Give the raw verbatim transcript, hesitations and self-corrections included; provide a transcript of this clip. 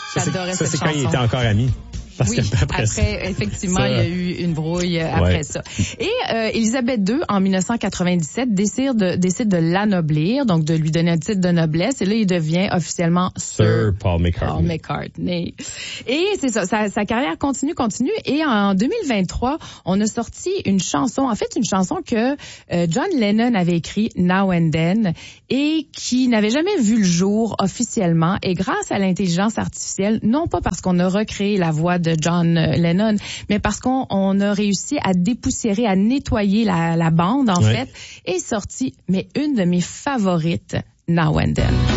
J'adorais ça, cette c'est chanson. quand ils étaient encore amis. Parce Oui, après, après effectivement, ça, il y a eu une brouille après ouais. ça. Et euh, Élisabeth deux, en dix-neuf cent quatre-vingt-dix-sept, décide de, décide de l'anoblir, donc de lui donner un titre de noblesse. Et là, il devient officiellement Sir, Sir Paul McCartney. Paul McCartney. Et c'est ça, sa, sa carrière continue, continue. Et en deux mille vingt-trois, on a sorti une chanson, en fait une chanson que euh, John Lennon avait écrit, Now and Then, et qui n'avait jamais vu le jour officiellement. Et grâce à l'intelligence artificielle, non pas parce qu'on a recréé la voix de John Lennon, mais parce qu'on on a réussi à dépoussiérer, à nettoyer la, la bande, en ouais. fait, et sorti, mais une de mes favorites, Now and Then.